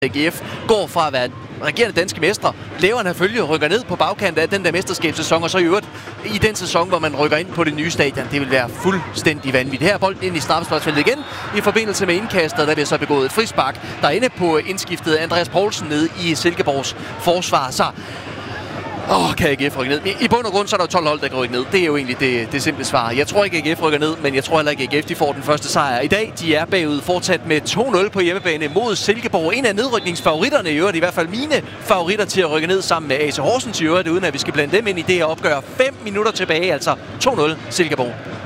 AGF går fra at være regerende danske mestre, laver en følge og rykker ned på bagkant af den der mesterskabssæson, og så i øvrigt i den sæson, hvor man rykker ind på det nye stadion. Det vil være fuldstændig vanvittigt. Her er bolden ind i straffesparksfeltet igen i forbindelse med indkastet, der bliver så begået et frispark. Der er inde på indskiftet Andreas Poulsen nede i Silkeborgs forsvar. Så kan AGF rykke ned? I bund og grund så er der 12 hold, der kan rykke ned. Det er jo egentlig det simple svar. Jeg tror ikke, AGF rykker ned, men jeg tror heller ikke, AGF de får den første sejr i dag. De er bagud fortsat med 2-0 på hjemmebane mod Silkeborg. En af nedrykningsfavoritterne i øvrigt, i hvert fald mine favoritter til at rykke ned sammen med AC Horsens i øvrigt, uden at vi skal blande dem ind i det her opgør. 5 minutter tilbage, altså 2-0 Silkeborg.